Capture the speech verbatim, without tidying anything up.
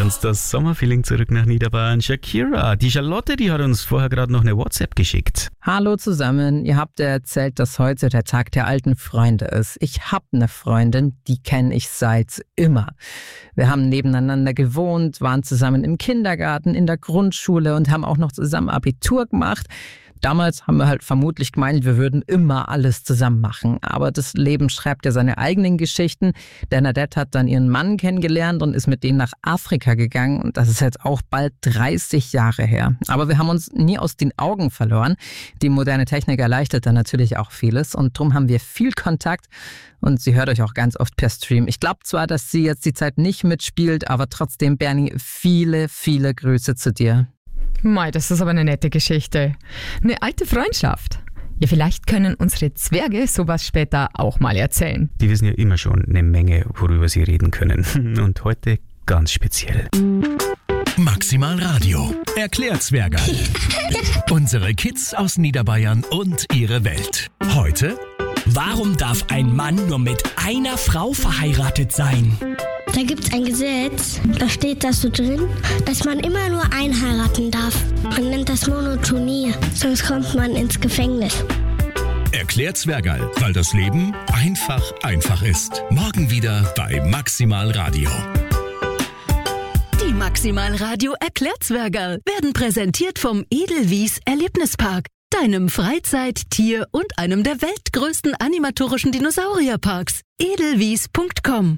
uns das Sommerfeeling zurück nach Niederbayern. Shakira, die Charlotte, die hat uns vorher gerade noch eine WhatsApp geschickt. Hallo zusammen, ihr habt ja erzählt, dass heute der Tag der alten Freunde ist. Ich habe eine Freundin, die kenne ich seit immer. Wir haben nebeneinander gewohnt, waren zusammen im Kindergarten, in der Grundschule und haben auch noch zusammen Abitur gemacht. Damals haben wir halt vermutlich gemeint, wir würden immer alles zusammen machen. Aber das Leben schreibt ja seine eigenen Geschichten. Bernadette hat dann ihren Mann kennengelernt und ist mit denen nach Afrika gegangen. Und das ist jetzt auch bald dreißig Jahre her. Aber wir haben uns nie aus den Augen verloren. Die moderne Technik erleichtert dann natürlich auch vieles. Und darum haben wir viel Kontakt. Und sie hört euch auch ganz oft per Stream. Ich glaube zwar, dass sie jetzt die Zeit nicht mitspielt, aber trotzdem, Bernie, viele, viele Grüße zu dir. Mei, das ist aber eine nette Geschichte. Eine alte Freundschaft. Ja, vielleicht können unsere Zwerge sowas später auch mal erzählen. Die wissen ja immer schon eine Menge, worüber sie reden können. Und heute ganz speziell. Maximal Radio. Erklärt Zwergerl. Unsere Kids aus Niederbayern und ihre Welt. Heute: Warum darf ein Mann nur mit einer Frau verheiratet sein? Da gibt's ein Gesetz, da steht das so drin, dass man immer nur einen heiraten darf. Man nennt das Monotonie, sonst kommt man ins Gefängnis. Erklärt Zwergerl, weil das Leben einfach einfach ist. Morgen wieder bei Maximal Radio. Die Maximal Radio Erklärt Zwergerl werden präsentiert vom Edelwies Erlebnispark, deinem Freizeit-, Tier- und einem der weltgrößten animatorischen Dinosaurierparks. edelwies punkt com